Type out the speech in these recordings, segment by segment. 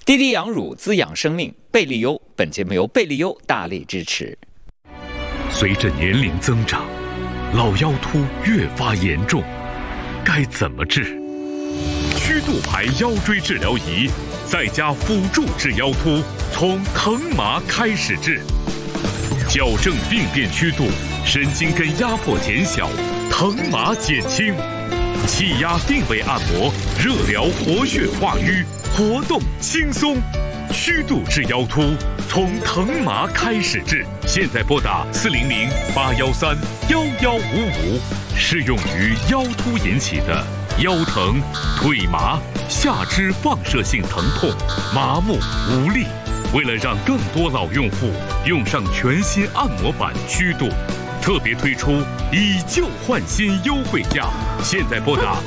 滴滴养乳滋养生命，贝利优。本节目由贝利优大力支持。 随着年龄增长，老腰突越发严重，该怎么治？曲度牌腰椎治疗仪在家辅助治腰突，从疼麻开始治，矫正病变曲度，神经根压迫减小，疼麻减轻，气压定位按摩，热疗活血化瘀，活动轻松。曲度治腰突，从疼麻开始治。现在拨打400-813-1155，适用于腰突引起的腰疼、腿麻、下肢放射性疼痛、麻木无力。为了让更多老用户用上全新按摩板曲度，特别推出以旧换新优惠价。现在拨打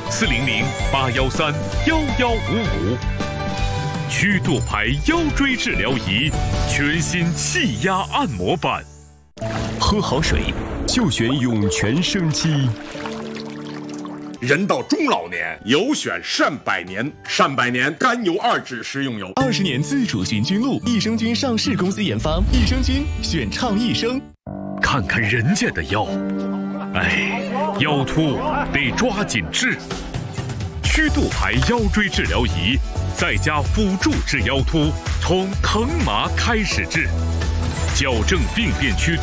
400-813-1155。曲度牌腰椎治疗仪，全新气压按摩板。 喝好水就选涌泉生机。 人到中老年，有选善百年。善百年甘油2酯食用油 ，20年自主寻菌露，益生菌上市公司研发，益生菌选畅益生。 看看人家的腰，腰突得抓紧治。曲度牌腰椎治疗仪，在家辅助治腰突，从疼麻开始治，矫正病变曲度。